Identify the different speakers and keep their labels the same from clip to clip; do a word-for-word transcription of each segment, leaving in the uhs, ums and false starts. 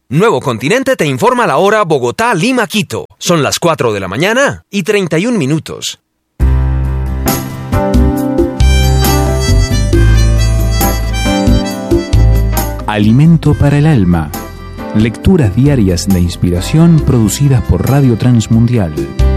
Speaker 1: Nuevo Continente te informa la hora Bogotá, Lima, Quito. Son las cuatro de la mañana y treinta y un minutos.
Speaker 2: Alimento para el alma. Lecturas diarias de inspiración producidas por Radio Transmundial.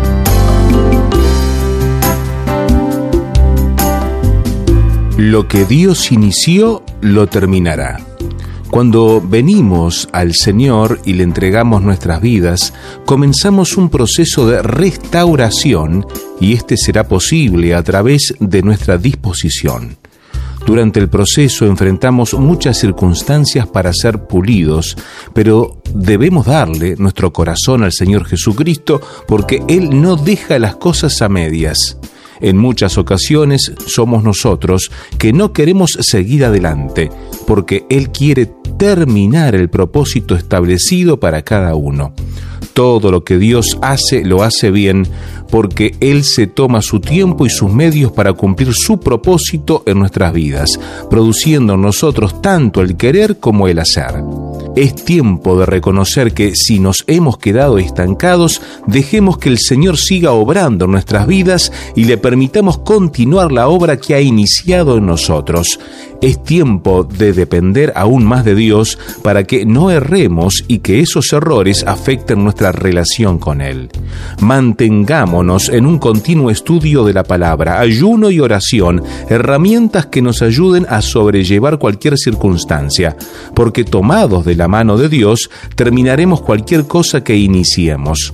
Speaker 2: Lo que Dios inició, lo terminará. Cuando venimos al Señor y le entregamos nuestras vidas, comenzamos un proceso de restauración y este será posible a través de nuestra disposición. Durante el proceso enfrentamos muchas circunstancias para ser pulidos, pero debemos darle nuestro corazón al Señor Jesucristo porque Él no deja las cosas a medias. En muchas ocasiones somos nosotros que no queremos seguir adelante, porque Él quiere terminar el propósito establecido para cada uno. Todo lo que Dios hace, lo hace bien, porque Él se toma su tiempo y sus medios para cumplir su propósito en nuestras vidas, produciendo en nosotros tanto el querer como el hacer. Es tiempo de reconocer que si nos hemos quedado estancados, dejemos que el Señor siga obrando en nuestras vidas y le permitamos continuar la obra que ha iniciado en nosotros. Es tiempo de depender aún más de Dios para que no erremos y que esos errores afecten nuestra relación con Él. Mantengámonos en un continuo estudio de la palabra, ayuno y oración, herramientas que nos ayuden a sobrellevar cualquier circunstancia, porque tomados de la mano de Dios, terminaremos cualquier cosa que iniciemos.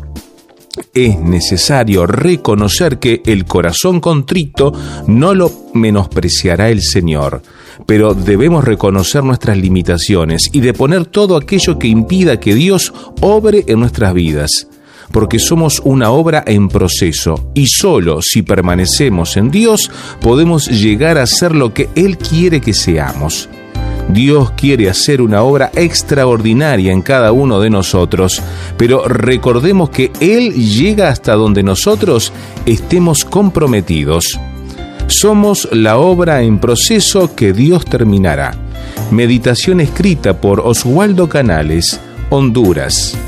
Speaker 2: Es necesario reconocer que el corazón contrito no lo menospreciará el Señor, pero debemos reconocer nuestras limitaciones y deponer todo aquello que impida que Dios obre en nuestras vidas, porque somos una obra en proceso y solo si permanecemos en Dios podemos llegar a ser lo que Él quiere que seamos. Dios quiere hacer una obra extraordinaria en cada uno de nosotros, pero recordemos que Él llega hasta donde nosotros estemos comprometidos. Somos la obra en proceso que Dios terminará. Meditación escrita por Oswaldo Canales, Honduras.